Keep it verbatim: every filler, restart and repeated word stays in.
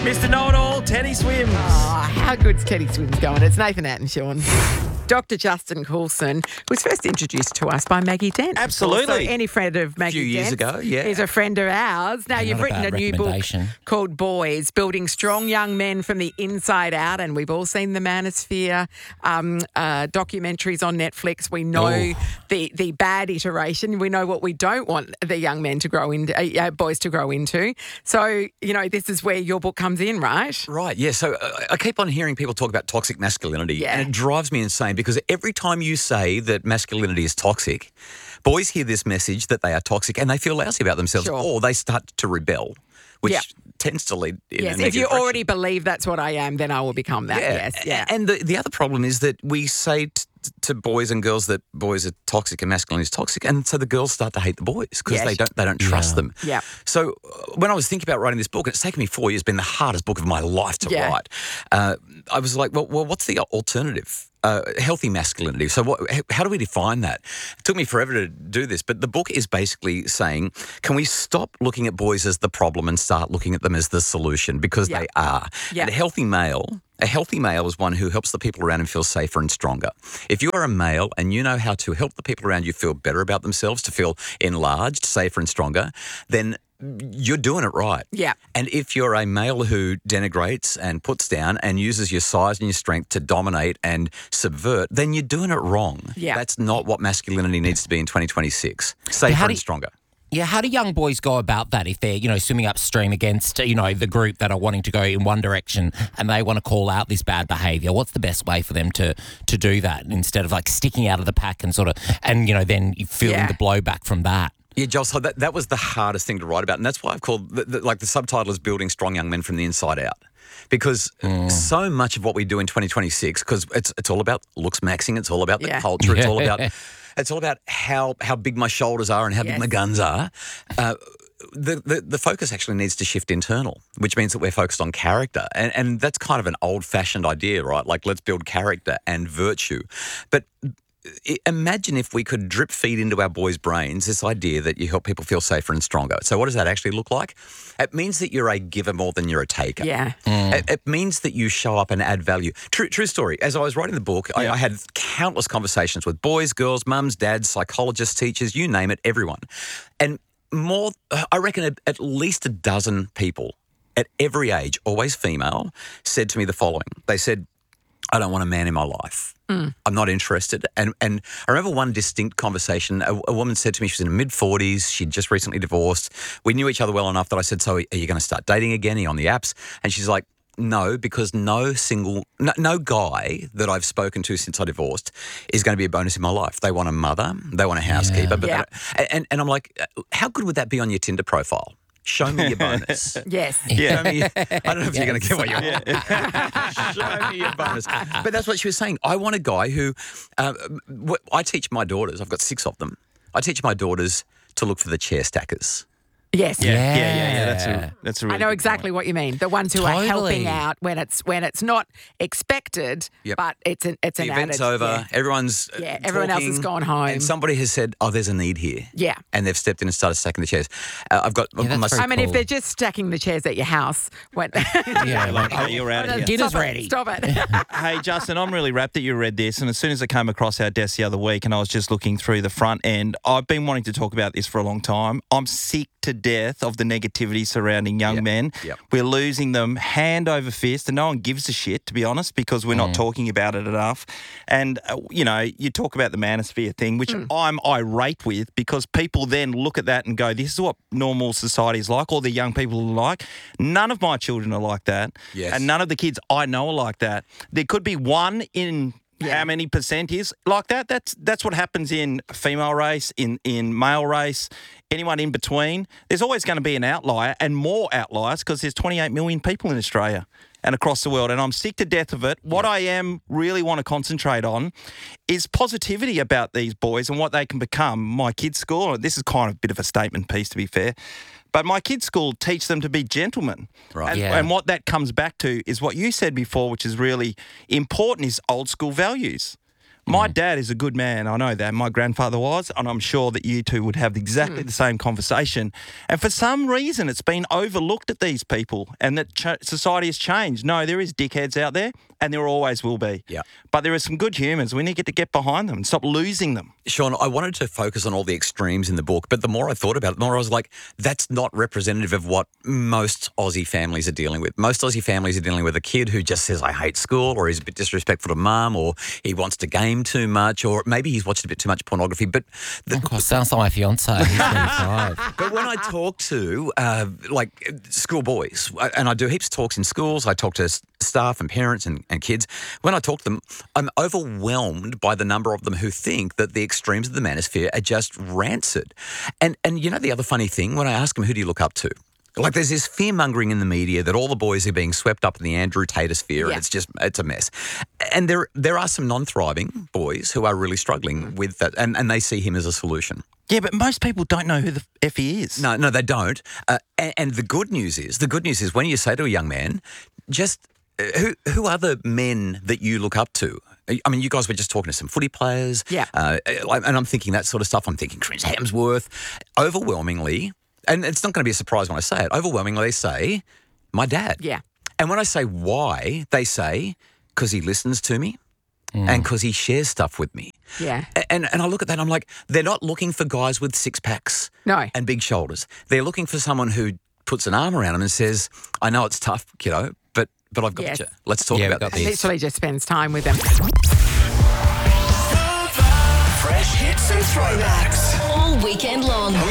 Mister Know-it-all, Teddy Swims. Oh, how good's Teddy Swims going? It's Nathan Attenshaw. Doctor Justin Coulson was first introduced to us by Maggie Dent. Absolutely. So any friend of Maggie few years Dent's ago, yeah. is a friend of ours. Now, Not you've a written a bad new book recommendation. called Boys, Building Strong Young Men from the Inside Out, and we've all seen the Manosphere um, uh, documentaries on Netflix. We know Ooh. the, the bad iteration. We know what we don't want the young men to grow into, uh, uh, boys to grow into. So, you know, this is where your book comes in, right? Right, yeah. So uh, I keep on hearing people talk about toxic masculinity, Yeah. and it drives me insane because every time you say that masculinity is toxic, boys hear this message that they are toxic and they feel lousy about themselves, Sure. or they start to rebel, which Yeah. tends to lead in Yes, a if you negative direction. already believe that's what I am, then I will become that, yes. Yeah. And the, the other problem is that we say t- to boys and girls that boys are toxic and masculinity is toxic, and so the girls start to hate the boys because Yes. they don't they don't trust Yeah. them. Yeah. So uh, when I was thinking about writing this book, and it's taken me four years, been the hardest book of my life to Yeah. write. Uh, I was like, well, well, what's the alternative? Uh, healthy masculinity. So what, h- how do we define that? It took me forever to do this, but the book is basically saying, can we stop looking at boys as the problem and start looking at them as the solution? Because Yeah. they are. Yeah. And a healthy male, a healthy male is one who helps the people around him feel safer and stronger. If you are a male and you know how to help the people around you feel better about themselves, to feel enlarged, safer and stronger, then you're doing it right. Yeah. And if you're a male who denigrates and puts down and uses your size and your strength to dominate and subvert, then you're doing it wrong. Yeah. That's not what masculinity needs to be in twenty twenty-six. Safer how do and you- stronger. Yeah, how do young boys go about that if they're, you know, swimming upstream against, you know, the group that are wanting to go in one direction and they want to call out this bad behaviour? What's the best way for them to to do that instead of like sticking out of the pack and sort of, and, you know, then feeling Yeah. the blowback from that? Yeah, Joel, so that, that was the hardest thing to write about. And that's why I've called, the, the, like the subtitle is Building Strong Young Men from the Inside Out. Because so much of what we do in twenty twenty-six, because it's it's all about looks maxing, it's all about the Yeah. culture, it's all Yeah. about it's all about how how big my shoulders are and how Yes. big my guns are. Uh, the, the the focus actually needs to shift internal, which means that we're focused on character. And, and that's kind of an old-fashioned idea, right? Like, let's build character and virtue. But I- imagine if we could drip feed into our boys' brains this idea that you help people feel safer and stronger. So what does that actually look like? It means that you're a giver more than you're a taker. Yeah. It, it means that you show up and add value. True, true story. As I was writing the book, I, I had countless conversations with boys, girls, mums, dads, psychologists, teachers, you name it, everyone. And more, I reckon at, at least a dozen people at every age, always female, said to me the following. They said, I don't want a man in my life. I'm not interested. And and I remember one distinct conversation. A, a woman said to me, she was in her mid forties. She'd just recently divorced. We knew each other well enough that I said, so are you going to start dating again? Are you on the apps? And she's like, no, because no single, no, no guy that I've spoken to since I divorced is going to be a bonus in my life. They want a mother. They want a housekeeper. But Yeah. they don't- and, and I'm like, how good would that be on your Tinder profile? Show me your bonus. Yes. Show me, I don't know if you're going to get what you want. Show me your bonus. But that's what she was saying. I want a guy who, uh, wh- I teach my daughters, I've got six of them, I teach my daughters to look for the chair stackers. Yes. Yeah, yeah, yeah, Yeah. yeah. That's a that's a really I know good exactly point. what you mean. The ones who are Totally. helping out when it's when it's not expected, Yep. but it's an it's The an event's added, over, yeah. everyone's uh, Yeah, everyone else has talking, gone home. and somebody has said, oh, there's a need here. Yeah. And they've stepped in and started stacking the chairs. Uh, I've got Yeah, that's my very I mean, if cool. they're just stacking the chairs at your house, when Yeah, like, Hey, you're out of here. Dinner's Stop it, ready. Stop it. Hey, Justin, I'm really rapt that you read this. And as soon as it came across our desk the other week and I was just looking through the front end, I've been wanting to talk about this for a long time. I'm sick to death of the negativity surrounding young Yep, men. yep. We're losing them hand over fist, and no one gives a shit, to be honest, because we're not talking about it enough. And, uh, you know, you talk about the manosphere thing, which I'm irate with, because people then look at that and go, this is what normal society is like, or the young people are like. None of my children are like that. Yes. And none of the kids I know are like that. There could be one in how many percent is like that. That's that's what happens in female race, in, in male race, anyone in between. There's always going to be an outlier and more outliers because there's twenty-eight million people in Australia and across the world, and I'm sick to death of it. What I am really want to concentrate on is positivity about these boys and what they can become. My kids' school, this is kind of a bit of a statement piece, to be fair, but my kids' school teach them to be gentlemen. Right. And, Yeah. and what that comes back to is what you said before, which is really important, is old school values. My dad is a good man. I know that. My grandfather was, and I'm sure that you two would have exactly the same conversation. And for some reason, it's been overlooked at these people, and that ch- society has changed. No, there is dickheads out there, and there always will be. Yeah. But there are some good humans. We need to get, to get behind them and stop losing them. Sean, I wanted to focus on all the extremes in the book, but the more I thought about it, the more I was like, that's not representative of what most Aussie families are dealing with. Most Aussie families are dealing with a kid who just says, I hate school, or he's a bit disrespectful to mum, or he wants to game too much, or maybe he's watched a bit too much pornography. But the, Oh, God, sounds like my fiance. He's twenty-five. But when I talk to, uh, like, school boys, and I do heaps of talks in schools, I talk to s- staff and parents and, and kids. When I talk to them, I'm overwhelmed by the number of them who think that the extremes of the manosphere are just rancid. And, and you know the other funny thing, when I ask them, who do you look up to? Like, there's this fear-mongering in the media that all the boys are being swept up in the Andrew Tate-sphere, Yeah. and it's just, it's a mess. And there there are some non-thriving boys who are really struggling with that, and, and they see him as a solution. Yeah, but most people don't know who the F he is. No, no, they don't. Uh, and, and the good news is, the good news is when you say to a young man, just uh, who who are the men that you look up to? I mean, you guys were just talking to some footy players. Yeah. Uh, and I'm thinking that sort of stuff. I'm thinking Chris Hemsworth. Overwhelmingly, and it's not going to be a surprise when I say it, overwhelmingly they say, my dad. Yeah. And when I say why, they say, because he listens to me and because he shares stuff with me. Yeah. A- And and I look at that and I'm like, they're not looking for guys with six packs No. and big shoulders. They're looking for someone who puts an arm around them and says, I know it's tough, kiddo, but but I've got Yes. you. Let's talk Yeah, we've about got this. this. Literally just spends time with them. Fresh hits and throwbacks. All weekend long.